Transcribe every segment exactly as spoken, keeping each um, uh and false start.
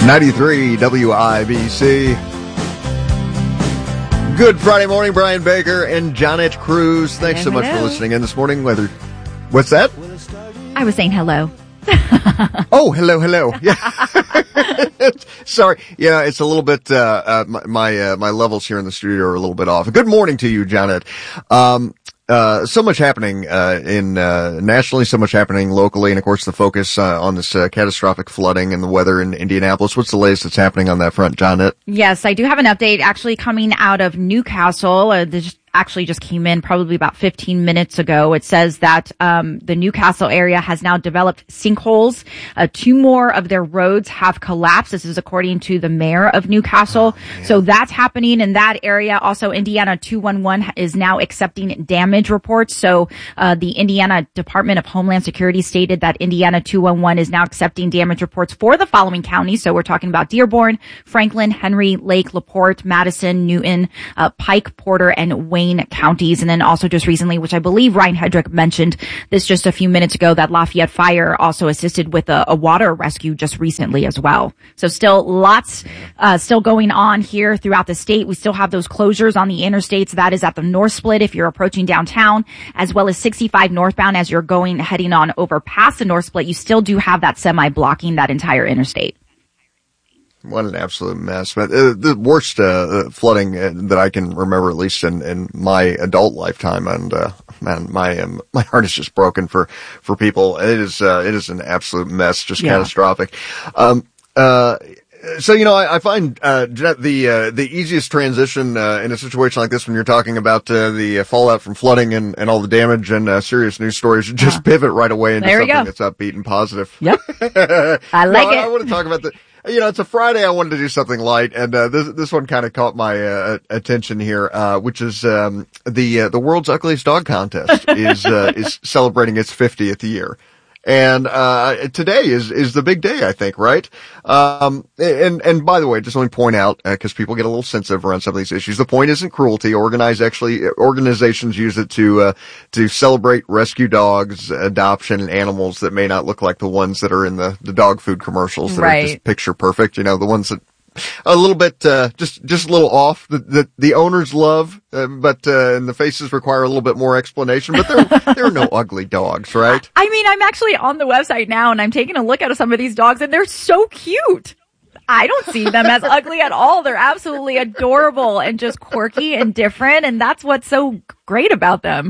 ninety-three W I B C. Good Friday morning, Brian Baker and Jonette Cruz. Thanks so much for listening in this morning. Whether, what's that? I was saying hello. Oh, hello, hello. Yeah. Sorry. Yeah, it's a little bit, uh, uh my, my, uh, my levels here in the studio are a little bit off. Good morning to you, Jonette. Um, Uh, so much happening, uh, in, uh, nationally, so much happening locally, and of course the focus, uh, on this, uh, catastrophic flooding and the weather in Indianapolis. What's the latest that's happening on that front, Jonette? Yes, I do have an update actually coming out of Newcastle. Uh, this actually just came in probably about fifteen minutes ago. It says that, um, the Newcastle area has now developed sinkholes. Uh, two more of their roads have collapsed. This is according to the mayor of Newcastle. Oh, so that's happening in that area. Also, Indiana two one one is now accepting damage reports. So, uh, the Indiana Department of Homeland Security stated that Indiana two one one is now accepting damage reports for the following counties. So we're talking about Dearborn, Franklin, Henry, Lake, LaPorte, Madison, Newton, uh, Pike, Porter, and Wayne counties. And then also just recently, which I believe Ryan Hedrick mentioned this just a few minutes ago, that Lafayette Fire also assisted with a, a water rescue just recently as well. So still lots, uh, still going on here throughout the state. We still have those closures on the interstates. That is at the North Split if you're approaching downtown, as well as sixty-five northbound as you're going, heading on over past the North Split. You still do have that semi blocking that entire interstate. What an absolute mess. But uh, the worst uh, flooding uh, that I can remember, at least in, in my adult lifetime, and uh, man, my um, my heart is just broken for for people. It is uh, it is an absolute mess, just yeah. catastrophic. Um, uh, so you know, I, I find uh, the uh, the easiest transition uh, in a situation like this, when you're talking about uh, the fallout from flooding and, and all the damage and uh, serious news stories, just uh, pivot right away into something that's upbeat and positive. Yep, I like no, it. I, I want to talk about the. You know, it's a Friday. I wanted to do something light, and uh, this this one kind of caught my uh, attention here, uh, which is um, the uh, the world's ugliest dog contest is uh, is celebrating its fiftieth year. And, uh, today is, is the big day, I think, right? Um, and, and by the way, just let me point out, uh, cause people get a little sensitive around some of these issues. The point isn't cruelty. Organize, actually, organizations use it to, uh, to celebrate rescue dogs, adoption, and animals that may not look like the ones that are in the, the dog food commercials that right. are just picture perfect. You know, the ones that, a little bit, uh, just, just a little off. The, the, the owners love, uh, but, uh, and the faces require a little bit more explanation, but there, there are no ugly dogs, right? I mean, I'm actually on the website now and I'm taking a look at some of these dogs and they're so cute. I don't see them as ugly at all. They're absolutely adorable and just quirky and different. And that's what's so great about them.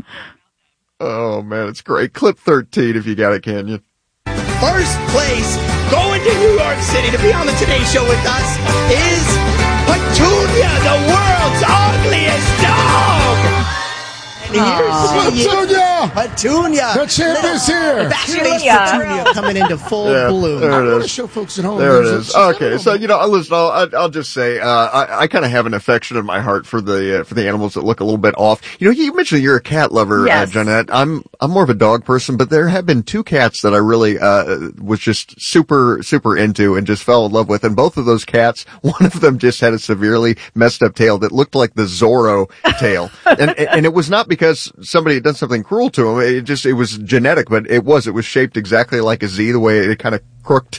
Oh man, it's great. Clip thirteen if you got it, can you? First place, going to New York City to be on the Today Show with us, is Petunia, the world's ugliest dog. And here's Petunia! Petunia! The champ is here! Backstage Petunia coming into full yeah, bloom. I want to show folks at home. There it is. Okay, so, you know, listen, I'll, I'll just say, uh, I, I kind of have an affection in my heart for the, uh, for the animals that look a little bit off. You know, you mentioned you're a cat lover, yes. uh, Jonette. I'm, I'm more of a dog person, but there have been two cats that I really, uh, was just super, super into and just fell in love with. And both of those cats, one of them just had a severely messed up tail that looked like the Zorro tail. and, and it was not because somebody had done something cruel to him. It just, it was genetic, but it was, it was shaped exactly like a Z, the way it kind of crooked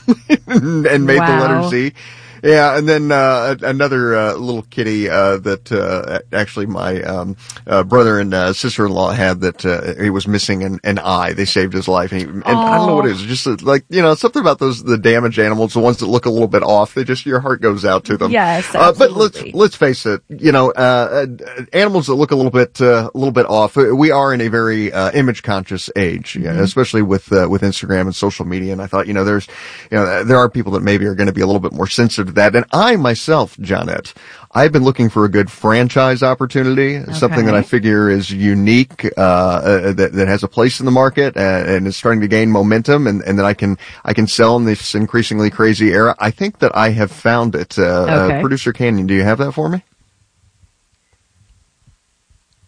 and made wow. the letter Z. Yeah, and then uh another uh, little kitty uh that uh actually my um uh, brother and uh, sister-in-law had, that uh, he was missing an, an eye. They saved his life, and, he, and I don't know what it is. Just uh, like, you know, something about those the damaged animals, the ones that look a little bit off. They just, your heart goes out to them. Yes, absolutely. Uh, but let's let's face it. You know, uh, uh animals that look a little bit uh, a little bit off. We are in a very uh, image conscious age, mm-hmm. yeah, especially with uh, with Instagram and social media. And I thought, you know, there's you know there are people that maybe are going to be a little bit more sensitive to that. And I myself, Jonette, I've been looking for a good franchise opportunity, okay. something that I figure is unique, uh, uh that, that has a place in the market, uh, and is starting to gain momentum, and, and that I can, I can sell in this increasingly crazy era. I think that I have found it. Uh, okay. uh Producer Canyon, do you have that for me?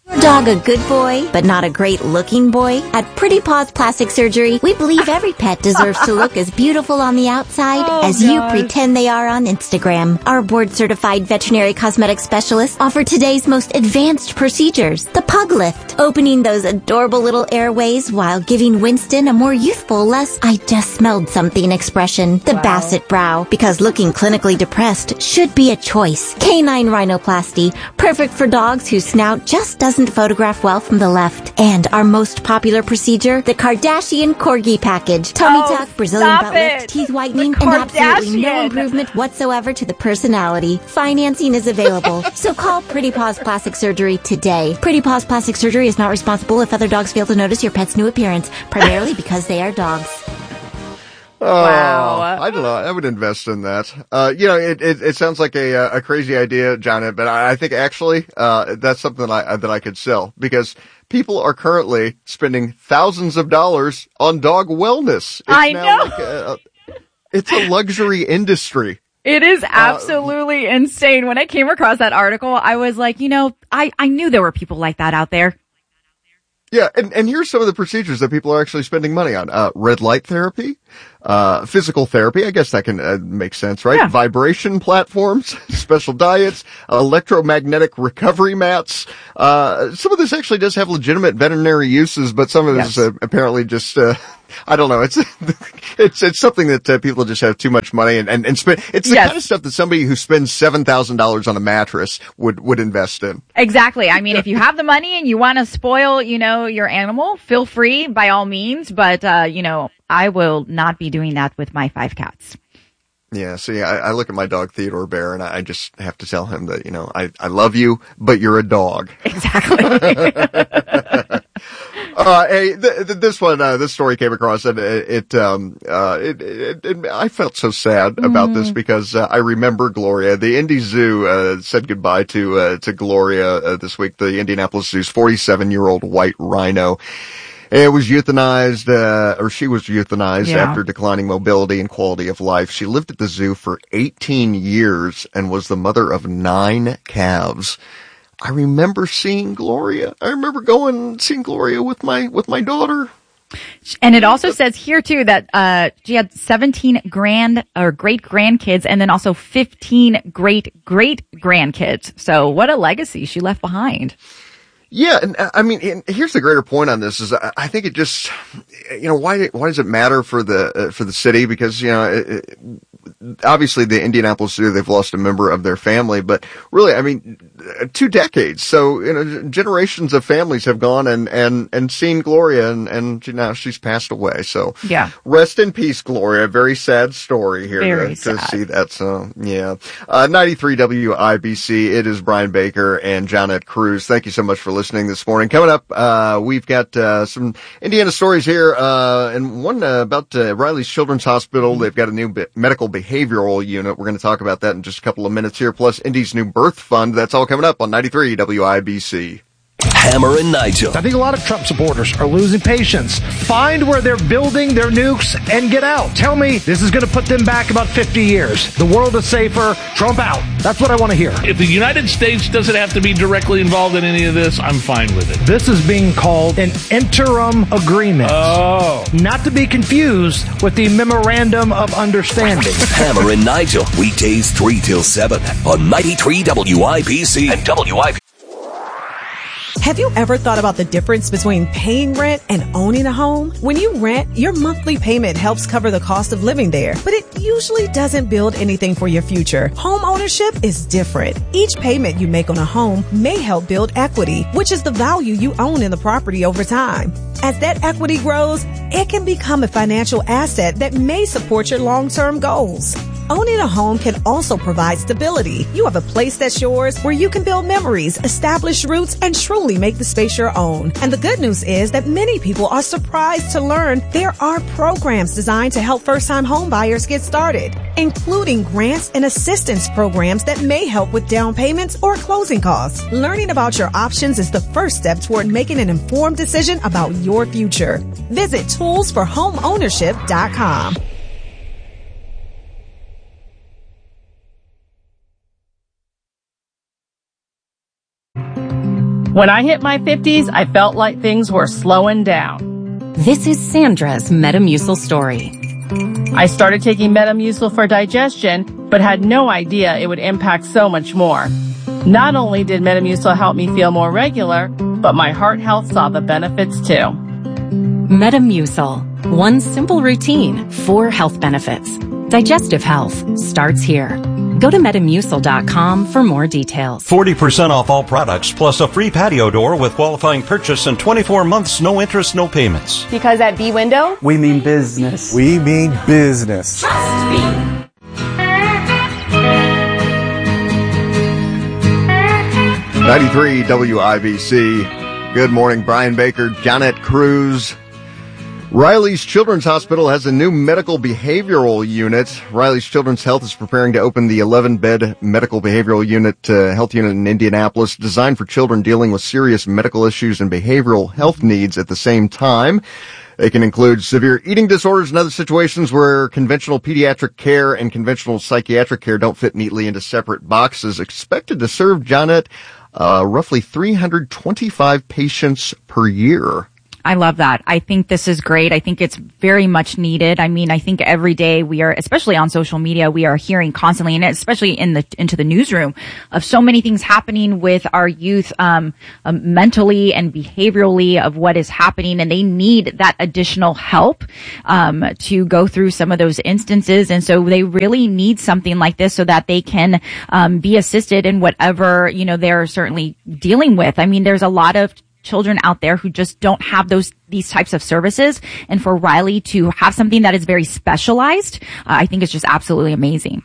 Your dog a good boy, but not a great-looking boy? At Pretty Paws Plastic Surgery, we believe every pet deserves to look as beautiful on the outside Oh, as you gosh. pretend they are on Instagram. Our board-certified veterinary cosmetic specialists offer today's most advanced procedures, the Pug Lift, opening those adorable little airways while giving Winston a more youthful, less "I just smelled something" expression, the Wow. Basset Brow, because looking clinically depressed should be a choice. Canine Rhinoplasty, perfect for dogs whose snout just doesn't photograph well from the left. And our most popular procedure, the Kardashian Corgi Package. Tummy Oh, tuck, Brazilian stop butt lift, it. teeth whitening, The and absolutely no Kardashian. improvement whatsoever to the personality. Financing is available. So call Pretty Paws Plastic Surgery today. Pretty Paws Plastic Surgery is not responsible if other dogs fail to notice your pet's new appearance, primarily because they are dogs. Oh, Wow. I don't know. I would invest in that. Uh, you know, it, it, it sounds like a, a crazy idea, John, but I, I think actually, uh, that's something that I, that I could sell because people are currently spending thousands of dollars on dog wellness. It's I now know. Like a, it's a luxury industry. It is absolutely insane. When I came across that article, I was like, you know, I, I knew there were people like that out there. Yeah, and, and here's some of the procedures that people are actually spending money on. Uh, red light therapy, uh, physical therapy. I guess that can uh, make sense, right? Yeah. Vibration platforms, special diets, electromagnetic recovery mats. Uh, some of this actually does have legitimate veterinary uses, but some of it is Yes. uh, apparently just, uh, I don't know. It's, it's, it's something that uh, people just have too much money and, and, and spend. It's the Yes. kind of stuff that somebody who spends seven thousand dollars on a mattress would, would invest in. Exactly. I mean, if you have the money and you want to spoil, you know, your animal, feel free by all means. But, uh, you know, I will not be doing that with my five cats. Yeah, see, I, I look at my dog Theodore Bear and I, I just have to tell him that, you know, I, I love you, but you're a dog. Exactly. Uh, hey, th- th- this one, uh, this story came across and it, it um, uh, it, it, it, I felt so sad about this because, uh, I remember Gloria. The Indy Zoo, uh, said goodbye to, uh, to Gloria, uh, this week, the Indianapolis Zoo's forty-seven year old white rhino. It was euthanized, uh, or she was euthanized Yeah. after declining mobility and quality of life. She lived at the zoo for eighteen years and was the mother of nine calves. I remember seeing Gloria. I remember going and seeing Gloria with my, with my daughter. And it also says here too that, uh, she had seventeen grand or great grandkids and then also fifteen great great grandkids. So what a legacy she left behind. Yeah, and uh, I mean, and here's the greater point on this is I, I think it just, you know, why why does it matter for the uh, for the city? Because you know, it, it, obviously the Indianapolis Zoo, they've lost a member of their family, but really, I mean, two decades. So you know, generations of families have gone and and and seen Gloria, and and now she's passed away. So Yeah. rest in peace, Gloria. Very sad story here Very to, to sad. see that. So yeah, uh, ninety-three W I B C. It is Brian Baker and Jonette Cruz. Thank you so much for listening this morning. Coming up, uh, we've got, uh, some Indiana stories here, uh, and one uh, about, uh, Riley's Children's Hospital. They've got a new be- medical behavioral unit. We're going to talk about that in just a couple of minutes here, plus Indy's new birth fund. That's all coming up on ninety-three W I B C. Hammer and Nigel. I think a lot of Trump supporters are losing patience. Find where they're building their nukes and get out. Tell me this is going to put them back about fifty years. The world is safer. Trump out. That's what I want to hear. If the United States doesn't have to be directly involved in any of this, I'm fine with it. This is being called an interim agreement. Oh. Not to be confused with the memorandum of understanding. Hammer and Nigel. Weekdays three till seven on ninety-three W I B C and W I B C. Have you ever thought about the difference between paying rent and owning a home? When you rent, your monthly payment helps cover the cost of living there, but it usually doesn't build anything for your future. Home ownership is different. Each payment you make on a home may help build equity, which is the value you own in the property over time. As that equity grows, it can become a financial asset that may support your long-term goals. Owning a home can also provide stability. You have a place that's yours where you can build memories, establish roots, and truly make the space your own. And the good news is that many people are surprised to learn there are programs designed to help first-time home buyers get started, including grants and assistance programs that may help with down payments or closing costs. Learning about your options is the first step toward making an informed decision about your future. Visit tools for home ownership dot com. When I hit my fifties, I felt like things were slowing down. This is Sandra's Metamucil story. I started taking Metamucil for digestion, but had no idea it would impact so much more. Not only did Metamucil help me feel more regular, but my heart health saw the benefits too. Metamucil. One simple routine, four health benefits. Digestive health starts here. Go to Metamucil dot com for more details. forty percent off all products, plus a free patio door with qualifying purchase and twenty-four months, no interest, no payments. Because at B-Window, we mean business. We mean business. Trust me. ninety-three W I B C. Good morning, Brian Baker, Janet Cruz. Riley's Children's Hospital has a new medical behavioral unit. Riley's Children's Health is preparing to open the eleven-bed medical behavioral unit, uh, health unit in Indianapolis, designed for children dealing with serious medical issues and behavioral health needs at the same time. They can include severe eating disorders and other situations where conventional pediatric care and conventional psychiatric care don't fit neatly into separate boxes. Expected to serve, Janet, uh, roughly three hundred twenty-five patients per year. I love that. I think this is great. I think it's very much needed. I mean, I think every day we are, especially on social media, we are hearing constantly, and especially in the into the newsroom, of so many things happening with our youth, um, um mentally and behaviorally, of what is happening, and they need that additional help um to go through some of those instances. And so they really need something like this so that they can um be assisted in whatever, you know, they're certainly dealing with. I mean, there's a lot of children out there who just don't have those these types of services, and for Riley to have something that is very specialized, uh, I think is just absolutely amazing.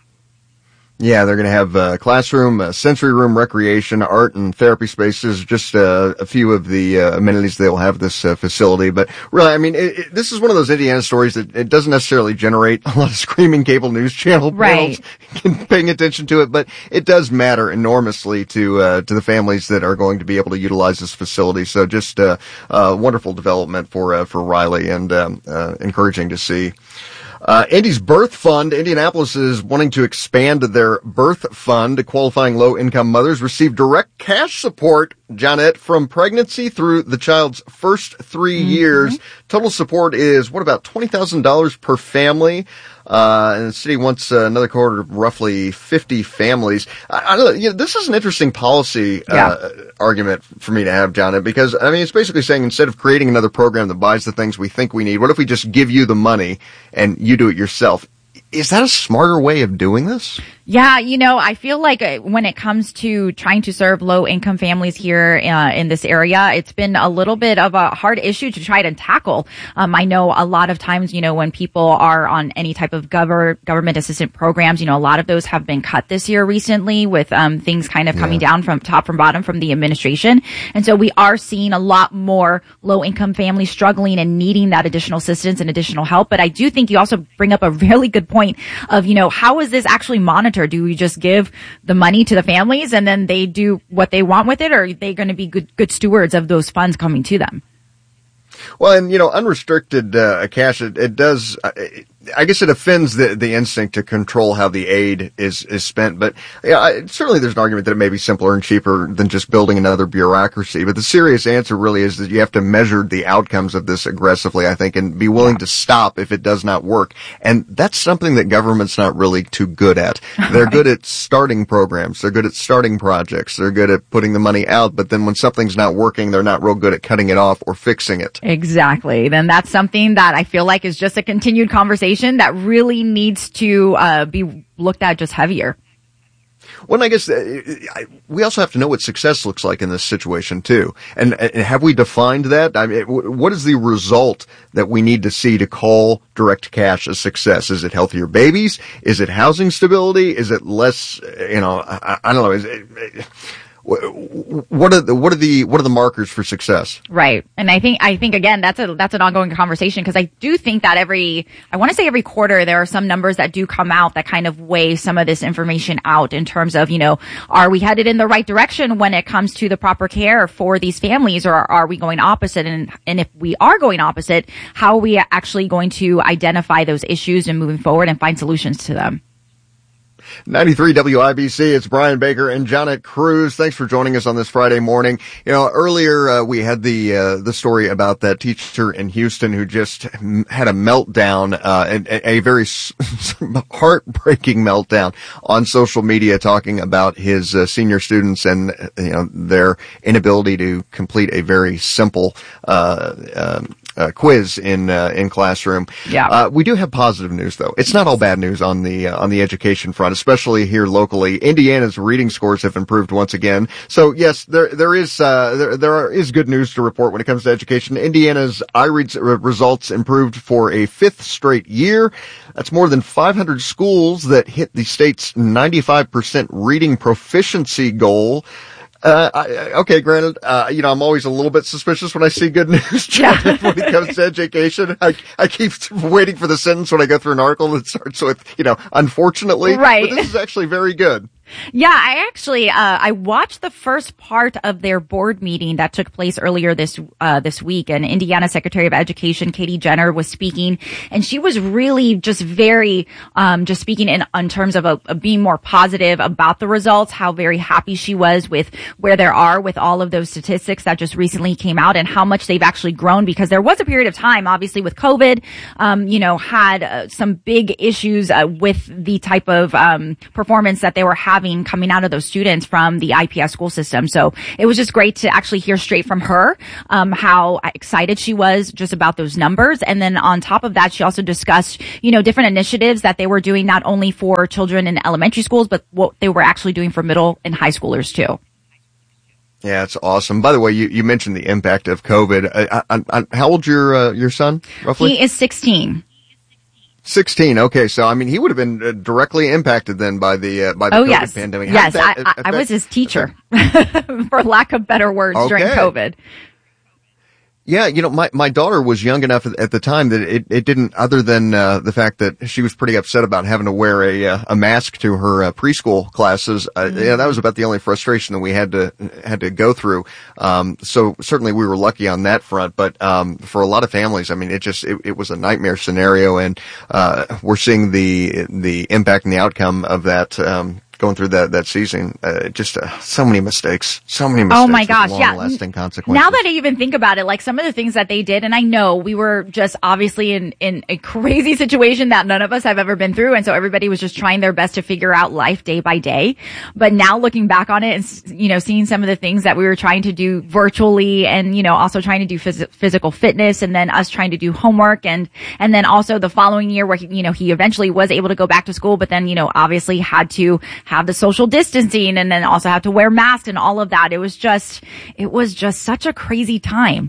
Yeah, they're going to have a classroom, a sensory room, recreation, art, and therapy spaces, just uh, a few of the uh, amenities they'll have at this uh, facility. But really, I mean, it, it, this is one of those Indiana stories that it doesn't necessarily generate a lot of screaming cable news channel right. panels paying attention to it, but it does matter enormously to uh, to the families that are going to be able to utilize this facility. So just a uh, uh, wonderful development for uh, for Riley, and um, uh, encouraging to see. Uh, Indy's Birth Fund, Indianapolis is wanting to expand their birth fund. Qualifying low-income mothers receive direct cash support, Janet, from pregnancy through the child's first three mm-hmm. years. Total support is, what, about twenty thousand dollars per family? Uh, and the city wants uh, another quarter of roughly fifty families. I, I don't know, you know, this is an interesting policy uh, yeah. argument for me to have, Janet, because, I mean, it's basically saying instead of creating another program that buys the things we think we need, what if we just give you the money and you do it yourself? Is that a smarter way of doing this? Yeah, you know, I feel like when it comes to trying to serve low-income families here uh, in this area, it's been a little bit of a hard issue to try to tackle. Um, I know a lot of times, you know, when people are on any type of gover- government assistance programs, you know, a lot of those have been cut this year recently, with um, things kind of coming yeah. down from top from bottom from the administration. And so we are seeing a lot more low-income families struggling and needing that additional assistance and additional help. But I do think you also bring up a really good point of, you know, how is this actually monitored? Do we just give the money to the families and then they do what they want with it, or are they going to be good good stewards of those funds coming to them? Well, and, you know, unrestricted uh, cash, it, it does, uh, it, I guess it offends the, the instinct to control how the aid is, is spent. But yeah, I, certainly there's an argument that it may be simpler and cheaper than just building another bureaucracy. But the serious answer really is that you have to measure the outcomes of this aggressively, I think, and be willing yeah. to stop if it does not work. And that's something that government's not really too good at. They're right. good at starting programs. They're good at starting projects. They're good at putting the money out. But then when something's not working, they're not real good at cutting it off or fixing it. Exactly. Then that's something that I feel like is just a continued conversation that really needs to uh, be looked at just heavier. Well, I guess uh, we also have to know what success looks like in this situation too. And, and have we defined that? I mean, what is the result that we need to see to call direct cash a success? Is it healthier babies? Is it housing stability? Is it less, you know, I, I don't know. Is it, What are the what are the what are the markers for success? Right, and I think I think again that's a that's an ongoing conversation, because I do think that every I want to say every quarter there are some numbers that do come out that kind of weigh some of this information out in terms of, you know, are we headed in the right direction when it comes to the proper care for these families, or are we going opposite? And and if we are going opposite, how are we actually going to identify those issues and moving forward and find solutions to them? ninety-three W I B C, it's Brian Baker and Janet Cruz. Thanks for joining us on this Friday morning. You know, earlier uh, we had the uh, the story about that teacher in Houston who just had a meltdown, uh, and a very heartbreaking meltdown on social media, talking about his uh, senior students and you know their inability to complete a very simple uh, um, uh, quiz in uh, in classroom. Yeah, uh, we do have positive news though. It's not all bad news on the uh, on the education front, especially here locally. Indiana's reading scores have improved once again. So yes, there there is uh, there there are, is good news to report when it comes to education. Indiana's iRead results improved for a fifth straight year. That's more than five hundred schools that hit the state's ninety-five percent reading proficiency goal. Uh, I, okay, granted, uh, you know, I'm always a little bit suspicious when I see good news, Janet, when it comes to education. I, I keep waiting for the sentence when I go through an article that starts with, you know, unfortunately. Right. But this is actually very good. Yeah, I actually, uh, I watched the first part of their board meeting that took place earlier this, uh, this week, and Indiana Secretary of Education, Katie Jenner, was speaking, and she was really just very, um, just speaking in, in terms of, a, of being more positive about the results, how very happy she was with where they are with all of those statistics that just recently came out and how much they've actually grown, because there was a period of time, obviously with COVID, um, you know, had uh, some big issues, uh, with the type of, um, performance that they were having coming out of those students from the I P S school system. So it was just great to actually hear straight from her, um, how excited she was just about those numbers. And then on top of that, she also discussed, you know, different initiatives that they were doing not only for children in elementary schools, but what they were actually doing for middle and high schoolers too. Yeah, it's awesome. By the way, you, you mentioned the impact of COVID. I, I, I, how old's your, uh, your son, roughly? He is sixteen. sixteen. Okay, so I mean, he would have been uh, directly impacted then by the uh, by the oh, COVID yes. pandemic. How Yes, that, I, I, I was his teacher, for lack of better words, okay. during COVID. Yeah, you know, my, my daughter was young enough at the time that it, it didn't, other than, uh, the fact that she was pretty upset about having to wear a, uh, a mask to her, uh, preschool classes. Uh, mm-hmm. Yeah, that was about the only frustration that we had to, had to go through. Um, so certainly we were lucky on that front, but, um, for a lot of families, I mean, it just, it, it was a nightmare scenario, and, uh, we're seeing the, the impact and the outcome of that, um, going through that, that season. Uh, just uh, so many mistakes, so many mistakes. Oh my gosh. Yeah. Long-lasting consequences. Now that I even think about it, like some of the things that they did, and I know we were just obviously in, in a crazy situation that none of us have ever been through. And so everybody was just trying their best to figure out life day by day. But now looking back on it and, you know, seeing some of the things that we were trying to do virtually, and, you know, also trying to do phys- physical fitness, and then us trying to do homework, and, and then also the following year where, he, you know, he eventually was able to go back to school, but then, you know, obviously had to have the social distancing, and then also have to wear masks and all of that. It was just, it was just such a crazy time.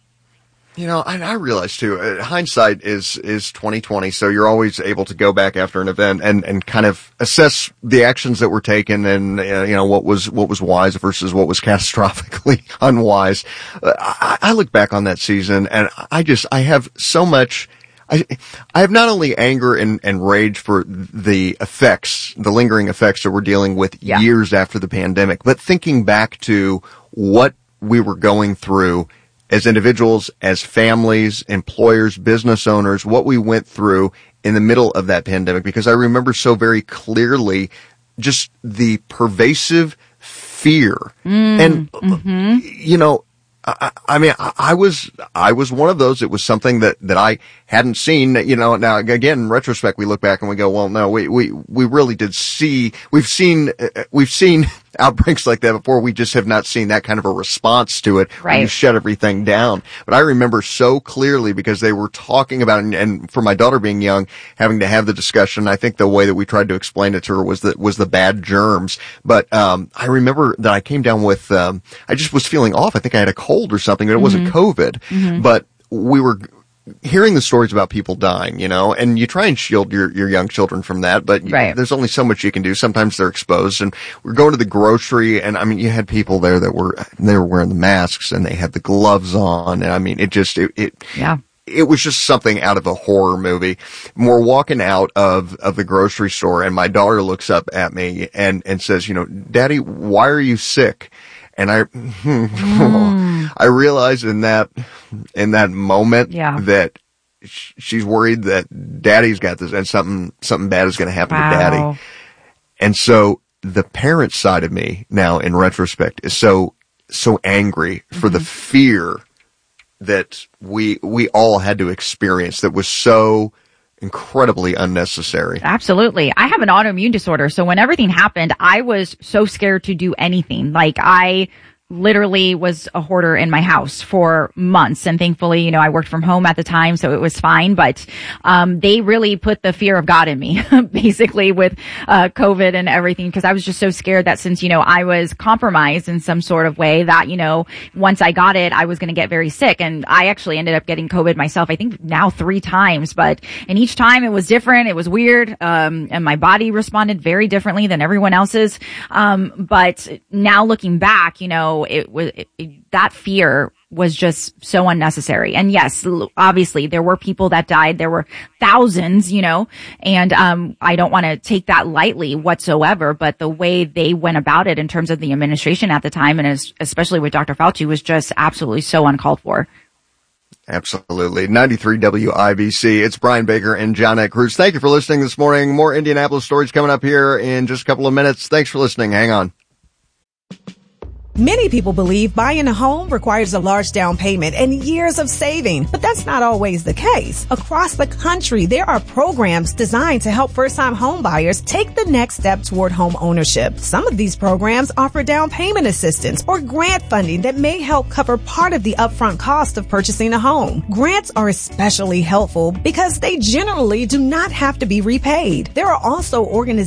You know, and I realize too, uh, hindsight is, is twenty twenty. So you're always able to go back after an event and, and kind of assess the actions that were taken, and, uh, you know, what was, what was wise versus what was catastrophically unwise. Uh, I, I look back on that season, and I just, I have so much, I, I have not only anger and, and rage for the effects, the lingering effects that we're dealing with yeah. years after the pandemic, but thinking back to what we were going through as individuals, as families, employers, business owners, what we went through in the middle of that pandemic, because I remember so very clearly just the pervasive fear. Mm, and, mm-hmm. you know, I, I mean, I, I was, I was one of those. It was something that, that I hadn't seen, you know. Now, again, in retrospect, we look back and we go, well, no, we, we, we really did see, we've seen, uh, we've seen outbreaks like that before. We just have not seen that kind of a response to it. Right. When you shut everything down. But I remember so clearly, because they were talking about it, and, and for my daughter being young, having to have the discussion, I think the way that we tried to explain it to her was that, was the bad germs. But, um, I remember that I came down with, um, I just was feeling off. I think I had a cold or something, but it mm-hmm. wasn't COVID. Mm-hmm. But we were hearing the stories about people dying, you know, and you try and shield your, your young children from that, but right. you, there's only so much you can do. Sometimes they're exposed, and we're going to the grocery, and I mean, you had people there that were, they were wearing the masks and they had the gloves on, and I mean, it just, it, it yeah. It was just something out of a horror movie. And we're walking out of, of the grocery store, and my daughter looks up at me and, and says, you know, Daddy, why are you sick? And I, mm. I realized in that, in that moment yeah. that sh- she's worried that Daddy's got this, and something, something bad is going to happen wow. to Daddy. And so the parent side of me now in retrospect is so, so angry for mm-hmm. the fear that we, we all had to experience that was so incredibly unnecessary. Absolutely. I have an autoimmune disorder. So when everything happened, I was so scared to do anything. Like I literally was a hoarder in my house for months. And thankfully, you know, I worked from home at the time, so it was fine. But um they really put the fear of God in me, basically, with uh COVID and everything, because I was just so scared that since, you know, I was compromised in some sort of way that, you know, once I got it, I was going to get very sick. And I actually ended up getting COVID myself, I think now three times. But and each time it was different. It was weird. Um and my body responded very differently than everyone else's. Um but now looking back, you know, it was it, it, that fear was just so unnecessary. And yes, obviously there were people that died. There were thousands, you know, and um I don't want to take that lightly whatsoever, but the way they went about it in terms of the administration at the time, and as, especially with Doctor Fauci, was just absolutely so uncalled for. Absolutely. ninety-three W I B C. It's Brian Baker and John Cruz. Thank you for listening this morning. More Indianapolis stories coming up here in just a couple of minutes. Thanks for listening. Hang on. Many people believe buying a home requires a large down payment and years of saving, but that's not always the case. Across the country, there are programs designed to help first-time home buyers take the next step toward home ownership. Some of these programs offer down payment assistance or grant funding that may help cover part of the upfront cost of purchasing a home. Grants are especially helpful because they generally do not have to be repaid. There are also organizations